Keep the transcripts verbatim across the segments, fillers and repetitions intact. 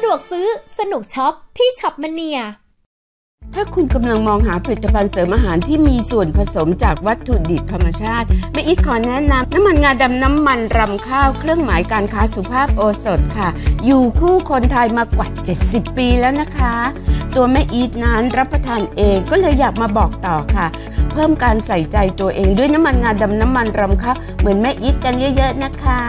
วกซื้อสนุกช็อปที่ช็อปมเนียถ้าคุณกำลังมองหาผลิตภัณฑ์เสริมอาหารที่มีส่วนผสมจากวัตถุดิบธรรมชาติแม่อีทขอแนะนำน้ำมันงาดำน้ำมันรำข้าวเครื่องหมายการค้าสุภาพโอสถค่ะอยู่คู่คนไทยมากว่าเจ็ดสิบปีแล้วนะคะตัวแม่อีทนั้นรับประทานเองก็เลยอยากมาบอกต่อค่ะเพิ่มการใส่ใจตัวเองด้วยน้ำมันงาดำน้ำมันรำข้าวเหมือนแม่อีทกันเยอะๆนะคะ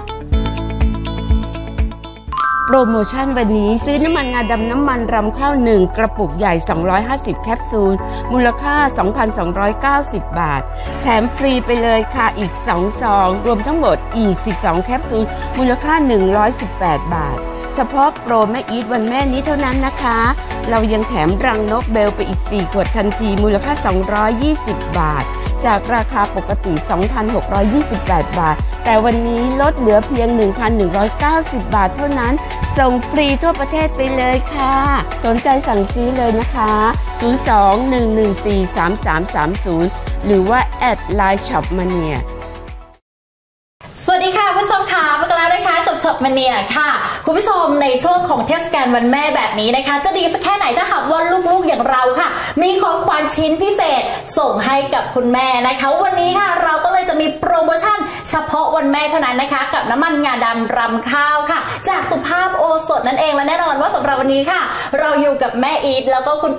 โปรโมชั่นวันนี้ซื้อน้ำมันงาดำน้ำมันรำข้าวหนึ่งกระปุกใหญ่สองร้อยห้าสิบแคปซูลมูลค่า สองพันสองร้อยเก้าสิบ บาทแถมฟรีไปเลยค่ะอีกสองซองรวมทั้งหมดอีกสิบสองแคปซูลมูลค่าหนึ่งร้อยสิบแปดบาทเฉพาะโปรแม่อีทวันแม่นี้เท่านั้นนะคะเรายังแถมรังนกเบลไปอีกสี่ขวดทันทีมูลค่าสองร้อยยี่สิบบาทจากราคาปกติ สองพันหกร้อยยี่สิบแปด บาทแต่วันนี้ลดเหลือเพียง หนึ่งพันหนึ่งร้อยเก้าสิบ บาทเท่านั้นส่งฟรีทั่วประเทศไปเลยค่ะสนใจสั่งซื้อเลยนะคะศูนย์ สอง หนึ่ง หนึ่ง สี่ สาม สาม สาม ศูนย์หรือว่าแอดไลน์ช็อปมาเนียสวัสดีค่ะผู้ชมค่ะมากันแล้วนะคะกับช็อปมาเนียค่ะคุณผู้ชมในช่วงของเทศกาลวันแม่แบบนี้นะคะจะดีสักแค่ไหนถ้าหากว่าลูกๆอย่างเราค่ะมีของขวัญชิ้นพิเศษส่งให้กับคุณแม่นะคะวันนี้ค่ะเราก็เลยจะมีโปรโมชั่นเฉพาะวันแม่เท่านั้นนะคะกับน้ำมันงาดำรำข้าวค่ะจากสุภาพโอสถนั่นเองและแน่นอนว่าสำหรับวันนี้ค่ะเราอยู่กับแม่อีทแล้วก็คุณ